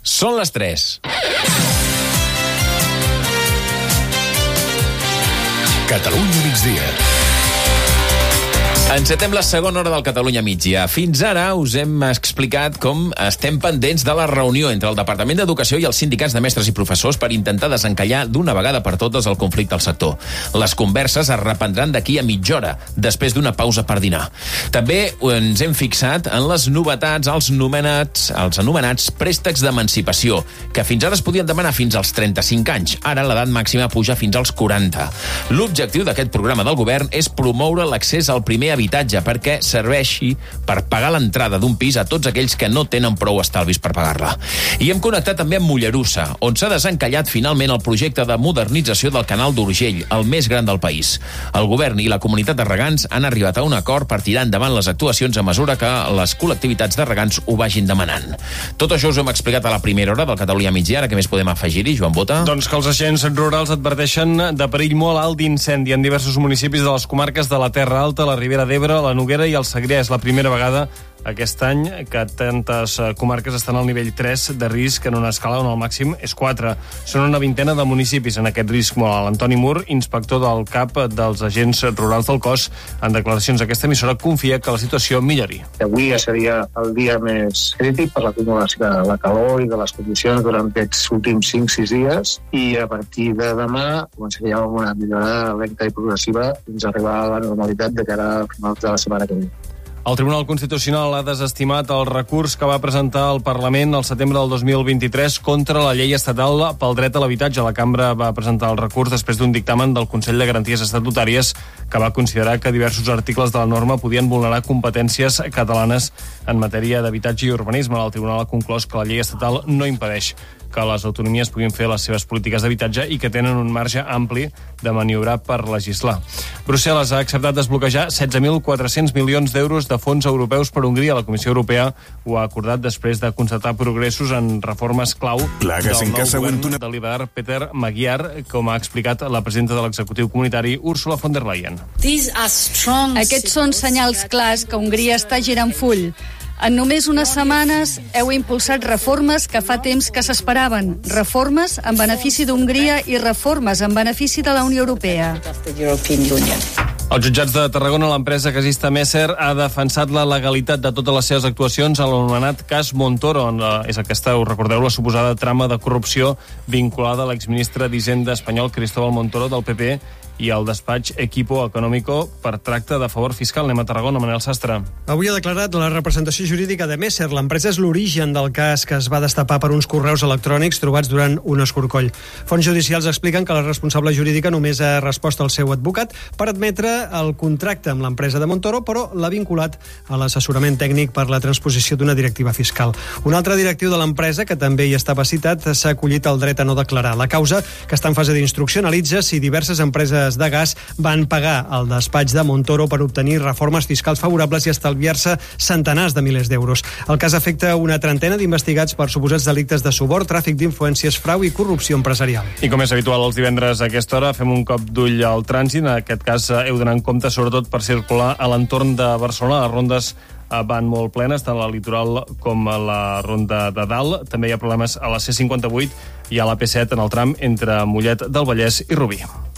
Són les 3. Catalunya migdia. Encetem la segona hora del Catalunya migdia. Fins ara us hem explicat com estem pendents de la reunió entre el Departament d'Educació i els sindicats de mestres i professors per intentar desencallar d'una vegada per totes el conflicte al sector. Les converses es reprendran d'aquí a mitja hora, després d'una pausa per dinar. També ens hem fixat en les novetats als anomenats préstecs d'emancipació, que fins ara es podien demanar fins als 35 anys. Ara l'edat màxima puja fins als 40. L'objectiu d'aquest programa del govern és promoure l'accés al primer habitatge perquè serveixi per pagar l'entrada d'un pis a tots aquells que no tenen prou estalvis per pagar-la. I hem connectat també amb Mollerussa, on s'ha desencallat finalment el projecte de modernització del canal d'Urgell, el més gran del país. El govern i la comunitat de regants han arribat a un acord per tirar endavant les actuacions a mesura que les col·lectivitats de regants ho vagin demanant. Tot això us ho hem explicat a la primera hora del Catalunya migdia. Ara què més podem afegir-hi, Joan Bota? Doncs que els agents rurals adverteixen de perill molt alt d'incendi en diversos municipis de les comarques de la Terra Alta, la Ribera d'Ebre, la Noguera i el Segrià. És la primera vegada aquest any que tantes comarques estan al nivell 3 de risc en una escala on el màxim és 4. Són una vintena de municipis en aquest risc molt alt. Antoni Mur, inspector del CAP dels agents rurals del cos, en declaracions a aquesta emissora, confia que la situació millori. Avui ja seria el dia més crític per l'acumulació de la calor i de les condicions durant aquests últims 5-6 dies, i a partir de demà començaríem amb una millora lenta i progressiva fins a arribar a la normalitat de cara a finals de la setmana que ve. El Tribunal Constitucional ha desestimat el recurs que va presentar el Parlament al setembre del 2023 contra la llei estatal pel dret a l'habitatge. La cambra va presentar el recurs després d'un dictamen del Consell de Garanties Estatutàries que va considerar que diversos articles de la norma podien vulnerar competències catalanes en matèria d'habitatge i urbanisme. El Tribunal ha conclòs que la llei estatal no impedeix que les autonomies puguin fer les seves polítiques d'habitatge i que tenen un marge ampli de maniobrar per legislar. Brussel·les ha acceptat desbloquejar 16.400 milions d'euros de fons europeus per Hongria. La Comissió Europea ho ha acordat després de constatar progressos en reformes clau Plagues del en casa nou govern aguantuna. de líder Peter Magyar, com ha explicat la presidenta de l'executiu comunitari, Ursula von der Leyen. Aquests són senyals clars que Hongria està girant full. En només unes setmanes heu impulsat reformes que fa temps que s'esperaven. Reformes en benefici d'Hongria i reformes en benefici de la Unió Europea. Als jutjats de Tarragona, l'empresa gasista Messer ha defensat la legalitat de totes les seves actuacions en l'anomenat cas Montoro. És aquesta, us recordeu, la suposada trama de corrupció vinculada a l'exministre d'Hisenda espanyol Cristóbal Montoro del PP i el despatx Equipo Económico per tracte de favor fiscal. Anem a Tarragona, Manel Sastre. Avui ha declarat la representació jurídica de Messer. L'empresa és l'origen del cas que es va destapar per uns correus electrònics trobats durant un escorcoll. Fonts judicials expliquen que la responsable jurídica només ha respost al seu advocat per admetre el contracte amb l'empresa de Montoro, però l'ha vinculat a l'assessorament tècnic per la transposició d'una directiva fiscal. Un altre directiu de l'empresa, que també hi estava citat, s'ha acollit al dret a no declarar. La causa, que està en fase d'instrucció, analitza si diverses empreses de gas van pagar al despatx de Montoro per obtenir reformes fiscals favorables i estalviar-se centenars de milers d'euros. El cas afecta una trentena d'investigats per suposats delictes de suborn, tràfic d'influències, frau i corrupció empresarial. I com és habitual els divendres a aquesta hora, fem un cop d'ull al trànsit. En aquest cas heu d'anar en compte sobretot per circular a l'entorn de Barcelona. Les rondes van molt plenes, tant a la litoral com a la ronda de dalt. També hi ha problemes a la C58 i a la P7 en el tram entre Mollet del Vallès i Rubí.